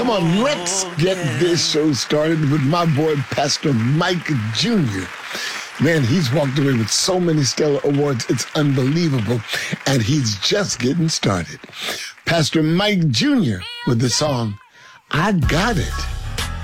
Come on, let's get this show started with my boy, Pastor Mike Jr. Man, he's walked away with so many stellar awards. It's unbelievable. And he's just getting started. Pastor Mike Jr. with the song, I Got It.